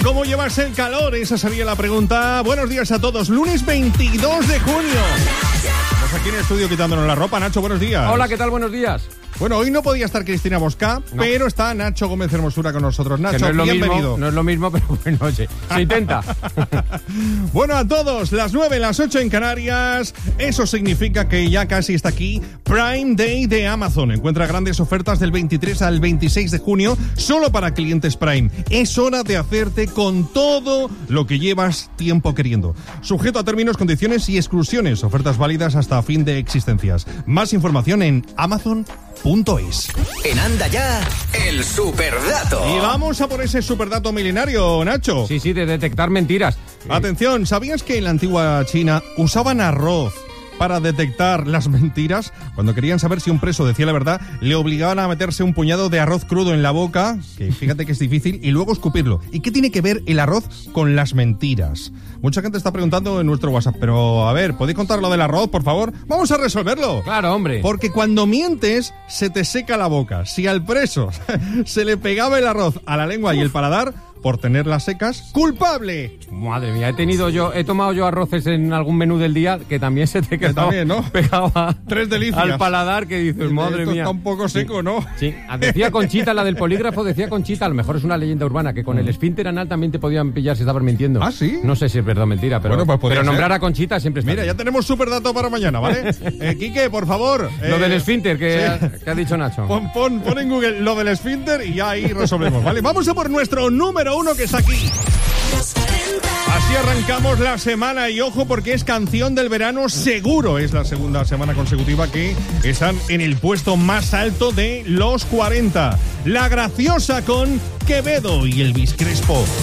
¿Cómo llevas el calor? Esa sería la pregunta. Buenos días a todos. Lunes 22 de junio. Estamos aquí en el estudio quitándonos la ropa. Nacho, buenos días. Hola, ¿qué tal? Buenos días. Bueno, hoy no podía estar Cristina Bosca, pero está Nacho Gómez Hermosura con nosotros. Nacho, no es lo bienvenido. Mismo, no es lo mismo, pero bueno, oye, se intenta. Bueno, a todos, las 9, las 8 en Canarias. Eso significa que ya casi está aquí Prime Day de Amazon. Encuentra grandes ofertas del 23 al 26 de junio solo para clientes Prime. Es hora de hacerte con todo lo que llevas tiempo queriendo. Sujeto a términos, condiciones y exclusiones. Ofertas válidas hasta fin de existencias. Más información en Amazon.es. En Anda Ya, el superdato. Y vamos a por ese superdato milenario, Nacho. Sí, de detectar mentiras. Atención, ¿sabías que en la antigua China usaban arroz para detectar las mentiras? Cuando querían saber si un preso decía la verdad, le obligaban a meterse un puñado de arroz crudo en la boca, que fíjate que es difícil, y luego escupirlo. ¿Y qué tiene que ver el arroz con las mentiras? Mucha gente está preguntando en nuestro WhatsApp, pero a ver, ¿podéis contar lo del arroz, por favor? ¡Vamos a resolverlo! Claro, hombre. Porque cuando mientes, se te seca la boca. Si al preso se le pegaba el arroz a la lengua y el paladar, por tenerlas secas, ¡culpable! Madre mía, he tomado yo arroces en algún menú del día que también se te quedaba pegaba 3 delicias al paladar, que dices, madre esto mía. Está un poco seco, ¿no? Sí, decía Conchita, la del polígrafo, decía Conchita, a lo mejor es una leyenda urbana, que con el esfínter anal también te podían pillar si estabas mintiendo. ¿Ah, sí? No sé si es verdad o mentira, pero, bueno, pues pero nombrar a Conchita siempre está Mira, bien. ya tenemos superdato para mañana, ¿vale? Quique, por favor. Lo del esfínter que sí. ha dicho Nacho. Pon en Google lo del esfínter y ya ahí resolvemos, ¿vale? Vamos a por nuestro número 1 que está aquí. Así arrancamos la semana y ojo porque es canción del verano seguro. Es la segunda semana consecutiva que están en el puesto más alto de los 40. La Graciosa con Quevedo y Elvis Crespo.